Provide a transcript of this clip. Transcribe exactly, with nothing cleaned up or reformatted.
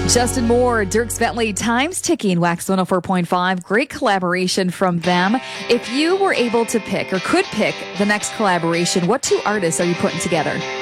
Justin Moore, Dierks Bentley, Time's Ticking, Wax one oh four point five. Great collaboration from them. If you were able to pick or could pick the next collaboration, what two artists are you putting together?